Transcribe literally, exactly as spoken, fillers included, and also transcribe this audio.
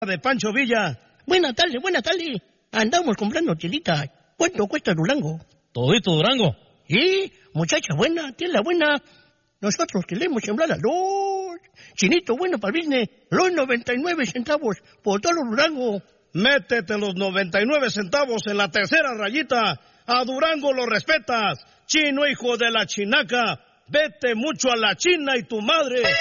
de Pancho Villa. Buenas tardes, buenas tardes. Andamos comprando chilitas. ¿Cuánto cuesta Durango? ¿Todito Durango? Sí, muchacha buena, tierra buena. Nosotros queremos sembrar a los chinito bueno para el business, los noventa y nueve centavos por todo Durango. Métete los noventa y nueve centavos en la tercera rayita. A Durango lo respetas. Chino hijo de la chinaca. Vete mucho a la China y tu madre.